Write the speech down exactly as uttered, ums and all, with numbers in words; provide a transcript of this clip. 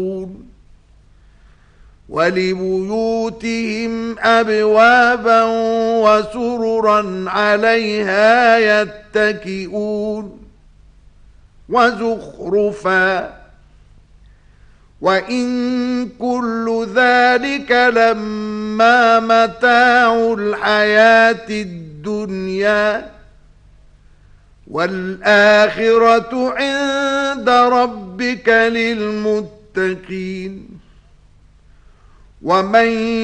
ولبيوتهم أبوابا وسررا عليها يتكئون وزخرفا وإن كل ذلك لما متاع الحياة الدنيا والآخرة عند ربك للمتقين ومن